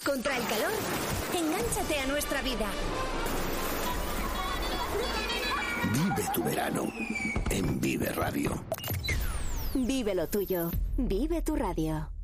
contra el calor? Engánchate a nuestra vida. Vive tu verano en Vive Radio. Vive lo tuyo. Vive tu radio.